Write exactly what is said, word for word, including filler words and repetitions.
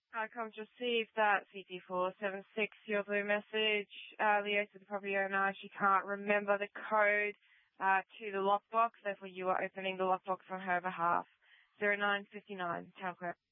Com's received that C P four seven six, your blue message. Uh, liaise with the property owner. She can't remember the code uh, to the lockbox, therefore you are opening the lockbox on her behalf. zero nine five nine, Town Clerk.